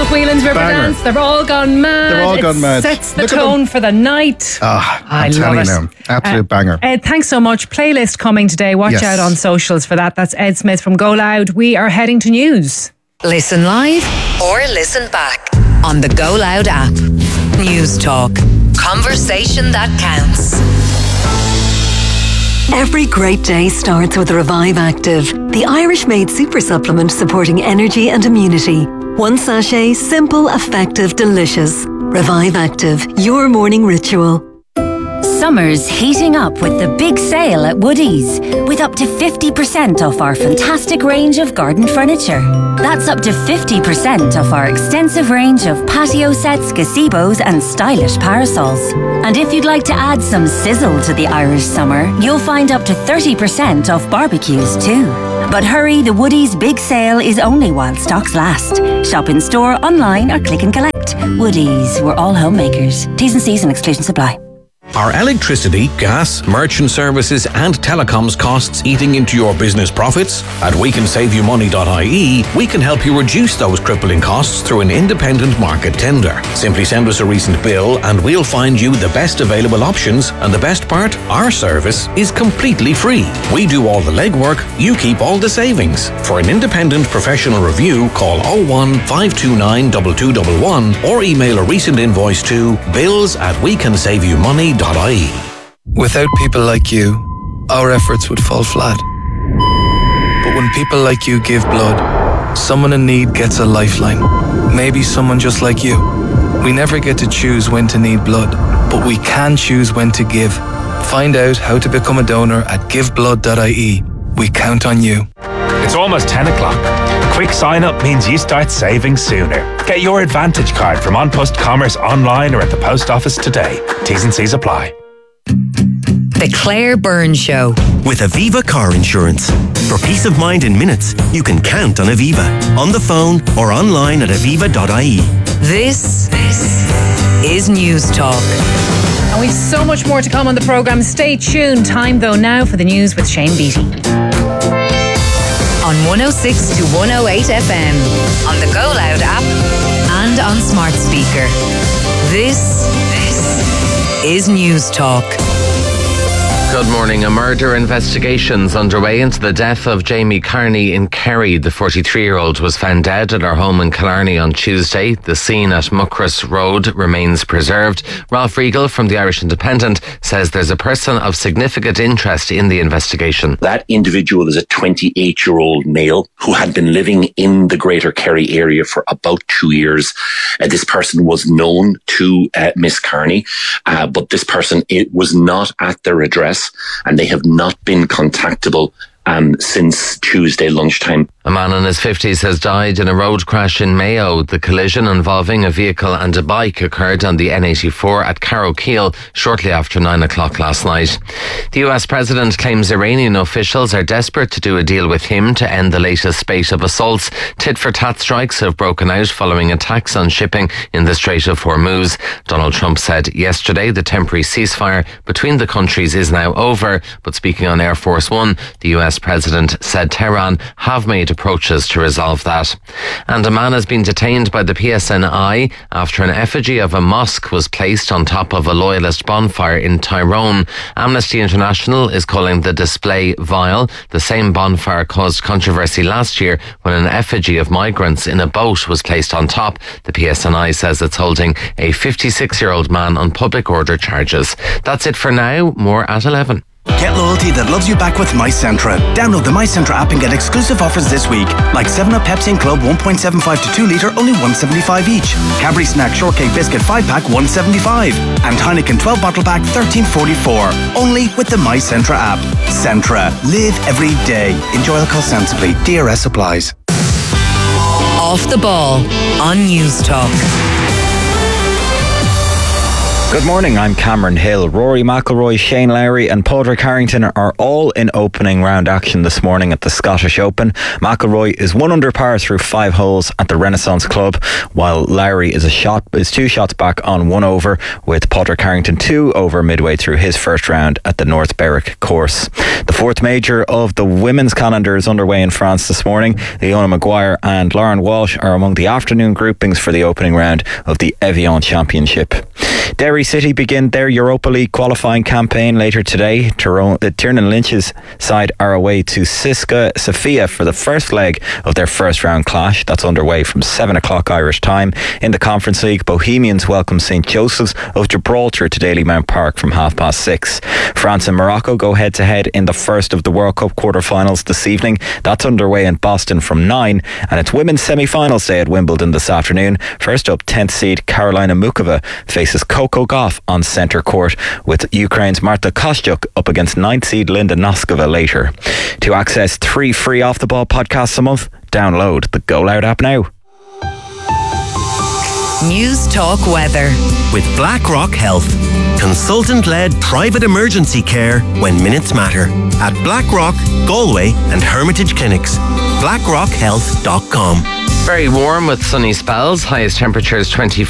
Loch Whelan's Riverdance. They're all gone mad. They're all gone mad. Sets the tone for the night. I'm telling you now. Absolute banger. Ed, thanks so much. Playlist coming today. Watch out on socials for that. That's Ed Smith from Go Loud. We are heading to news. Listen live or listen back on the Go Loud app. News Talk. Conversation that counts. Every great day starts with Revive Active, the Irish-made super supplement supporting energy and immunity. One sachet, simple, effective, delicious. Revive Active, your morning ritual. Summer's heating up with the big sale at Woodies, with up to 50% off our fantastic range of garden furniture. That's up to 50% off our extensive range of patio sets, gazebos and stylish parasols. And if you'd like to add some sizzle to the Irish summer, you'll find up to 30% off barbecues too. But hurry, the Woodies big sale is only while stocks last. Shop in store, online or click and collect. Woodies, we're all homemakers. T's and C's and exclusions apply. Are electricity, gas, merchant services and telecoms costs eating into your business profits? At WeCanSaveYouMoney.ie, we can help you reduce those crippling costs through an independent market tender. Simply send us a recent bill and we'll find you the best available options, and the best part, our service is completely free. We do all the legwork, you keep all the savings. For an independent professional review, call 01 529 2211 or email a recent invoice to bills@WeCanSaveYouMoney.ie. Without people like you, our efforts would fall flat. But when people like you give blood, someone in need gets a lifeline. Maybe someone just like you. We never get to choose when to need blood, but we can choose when to give. Find out how to become a donor at giveblood.ie. We count on you. It's almost 10 o'clock. Quick sign up means you start saving sooner. Get your Advantage card from An Post Commerce online or at the post office today. T's and C's apply. The Claire Byrne Show. With Aviva Car Insurance. For peace of mind in minutes, you can count on Aviva. On the phone or online at aviva.ie. This is News Talk. And we've so much more to come on the programme. Stay tuned. Time though now for the news with Shane Beattie. On 106 to 108 FM, on the Go Loud app and on smart speaker. This is News Talk. Good morning. A murder investigation's underway into the death of Jamie Carney in Kerry. The 43-year-old was found dead at her home in Killarney on Tuesday. The scene at Muckross Road remains preserved. Ralph Riegel from the Irish Independent says there's a person of significant interest in the investigation. That individual is a 28-year-old male who had been living in the Greater Kerry area for about 2 years. This person was known to Miss Carney, but this person was not at their address, and they have not been contactable since Tuesday lunchtime. A man in his 50s has died in a road crash in Mayo. The collision involving a vehicle and a bike occurred on the N84 at Carrowkeel shortly after 9 o'clock last night. The US President claims Iranian officials are desperate to do a deal with him to end the latest spate of assaults. Tit-for-tat strikes have broken out following attacks on shipping in the Strait of Hormuz. Donald Trump said yesterday the temporary ceasefire between the countries is now over, but speaking on Air Force One, the US President said Tehran have made approaches to resolve that. And a man has been detained by the PSNI after an effigy of a mosque was placed on top of a loyalist bonfire in Tyrone. Amnesty International is calling the display vile. The same bonfire caused controversy last year when an effigy of migrants in a boat was placed on top. The PSNI says it's holding a 56-year-old man on public order charges. That's it for now. More at 11. Get loyalty that loves you back with MyCentra. Download the MyCentra app and get exclusive offers this week, like 7-Up Pepsi and Club 1.75 to 2 litre, only $1.75 each. Cadbury Snack Shortcake Biscuit 5-pack, $1.75. And Heineken 12 bottle pack, $13.44. Only with the MyCentra app. Centra. Live every day. Enjoy alcohol sensibly. DRS applies. Off the ball on News Talk. Good morning, I'm Cameron Hill. Rory McIlroy, Shane Lowry and Padraig Harrington are all in opening round action this morning at the Scottish Open. McIlroy is 1 under par through 5 holes at the Renaissance Club, while Lowry is 2 shots back on 1 over, with Padraig Harrington 2 over midway through his first round at the North Berwick course. The 4th major of the women's calendar is underway in France this morning. Leona Maguire and Lauren Walsh are among the afternoon groupings for the opening round of the Evian Championship. Derry City begin their Europa League qualifying campaign later today. Tiernan Lynch's side are away to CSKA Sofia for the first leg of their first round clash. That's underway from 7 o'clock Irish time. In the Conference League, Bohemians welcome St Joseph's of Gibraltar to Dalymount Park from 6:30. France and Morocco go head to head in the first of the World Cup quarter-finals this evening. That's underway in Boston from 9, and it's women's semi-finals day at Wimbledon this afternoon. First up, 10th seed Karolina Muchova faces Coco Gauff on centre court, with Ukraine's Marta Kostyuk up against 9th seed Linda Noskova later. To access 3 free Off the Ball podcasts a month, download the Go Loud app now. News Talk Weather with BlackRock Health. Consultant-led private emergency care when minutes matter. At BlackRock, Galway and Hermitage Clinics. BlackRockHealth.com. Very warm with sunny spells. Highest temperatures 24.